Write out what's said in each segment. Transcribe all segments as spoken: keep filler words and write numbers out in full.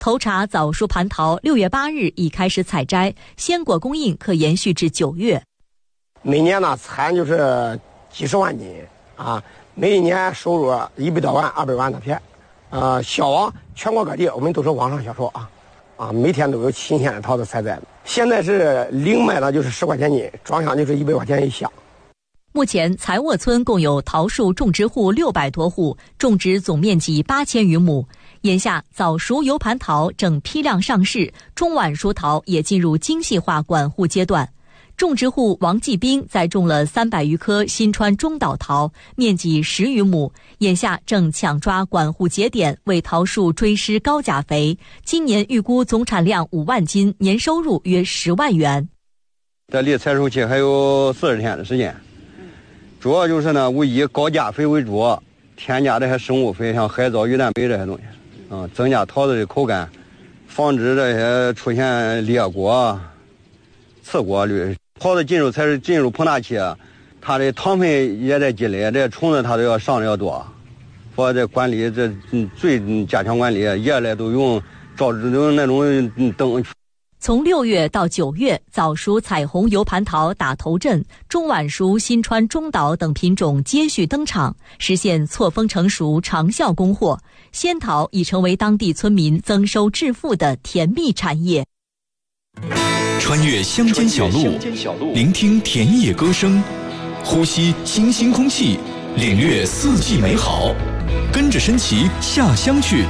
头茬枣树蟠桃六月八日已开始采摘，鲜果供应可延续至九月。 每年呢产就是几十万斤啊，每一年收入一百多万、二百万的片，呃，销往全国各地，我们都是网上销售啊，啊，每天都有新鲜的桃子采摘。现在是零卖的就是十块钱斤，装箱就是一百块钱一箱。 目前财沃村共有桃树种植户六百多户，种植总面积八千余亩。眼下早熟油盘桃正批量上市，中晚熟桃也进入精细化管护阶段。种植户王继兵栽种了三百余棵新川中岛桃，面积十余亩，眼下正抢抓管护节点，为桃树追施高钾肥。今年预估总产量五万斤，年收入约十万元。 这离采收期还有四十天的时间，主要就是呢，无以高钾肥为主，添加这些生物肥，像海藻、鱼蛋白这些东西，啊、嗯，增加桃子的口感，防止这些出现裂果、刺果率。桃子进入才是进入膨大期，它的糖分也在积累，这虫子它都要上的要多。我这管理这最加强管理，夜来都用照用那种灯。 从六月到九月，早熟彩虹油盘桃打头阵，中晚熟新川中岛等品种接续登场，实现错峰成熟、长效供货。仙桃已成为当地村民增收致富的甜蜜产业。 穿越乡间小路，聆听田野歌声，呼吸清新空气，领略四季美好。跟着申奇下乡去。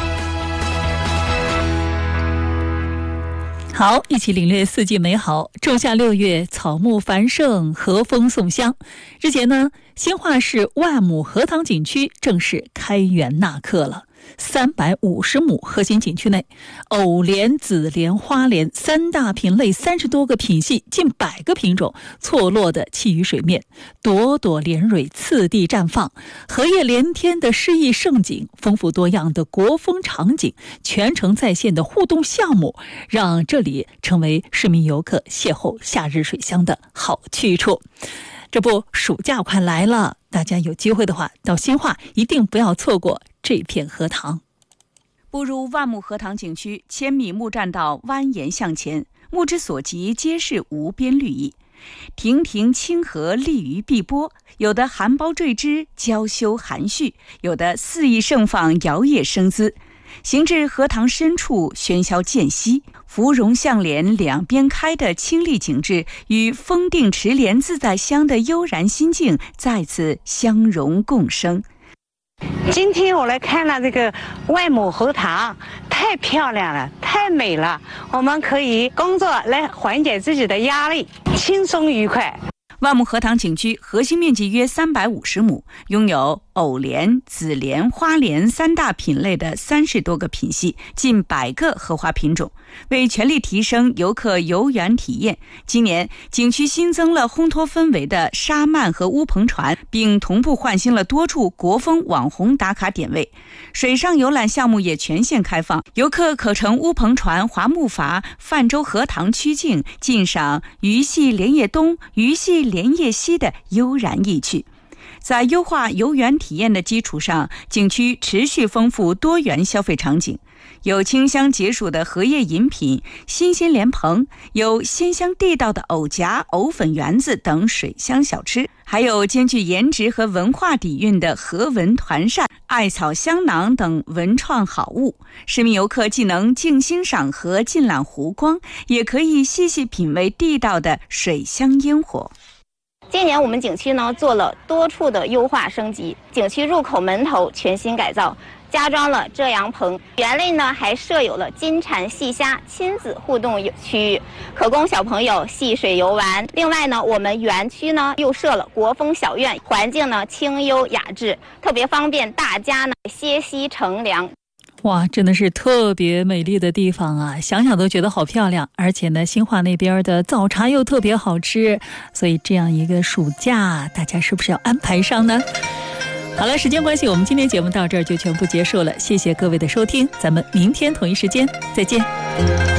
好，一起领略四季美好。仲夏六月，草木繁盛，和风送香。日前呢，新化市万亩荷塘景区正式开园纳客了。三百五十亩核心景区内，藕莲、紫莲、花莲三大品类，三十多个品系，近百个品种错落的栖于水面，朵朵莲蕊次第绽放，荷叶连天的诗意盛景，丰富多样的国风场景，全程在线的互动项目，让这里成为市民游客邂逅夏日水乡的好去处。这不，暑假快来了，大家有机会的话，到新化一定不要错过这片荷塘。 步入万亩荷塘景区，千米木栈道蜿蜒向前，目之所及皆是无边绿意。亭亭清河立于碧波，有的含苞坠枝，娇羞含蓄，有的肆意盛放，摇曳生姿。行至荷塘深处，喧嚣渐息，芙蓉相连，两边开的清丽景致与风定池莲自在香的悠然心境再次相融共生。 今天我来看了这个万亩荷塘，太漂亮了，太美了，我们可以工作来缓解自己的压力，轻松愉快。 万亩荷塘景区核心面积约三百五十亩，拥有藕莲、紫莲、花莲三大品类的三十多个品系，近百个荷花品种。为全力提升游客游园体验，今年景区新增了烘托氛围的沙漫和乌篷船，并同步换新了多处国风网红打卡点位。水上游览项目也全线开放，游客可乘乌篷船划木筏泛舟荷塘曲径，尽赏鱼戏莲叶东、鱼戏莲叶西的悠然意趣。在优化游园体验的基础上，景区持续丰富多元消费场景，有清香解暑的荷叶饮品、新鲜莲蓬，有鲜香地道的藕夹、藕粉圆子等水乡小吃，还有兼具颜值和文化底蕴的荷纹团扇、艾草香囊等文创好物。市民游客既能静欣赏和尽览湖光，也可以细细品味地道的水乡烟火。 今年我们景区呢做了多处的优化升级，景区入口门头全新改造，加装了遮阳棚，园内呢还设有了金蝉戏虾亲子互动区域，可供小朋友戏水游玩。另外呢，我们园区呢又设了国风小院，环境呢清幽雅致，特别方便大家呢歇息乘凉。 哇，真的是特别美丽的地方啊，想想都觉得好漂亮。而且呢，新化那边的早茶又特别好吃，所以这样一个暑假，大家是不是要安排上呢？好了，时间关系，我们今天节目到这儿就全部结束了，谢谢各位的收听，咱们明天同一时间再见。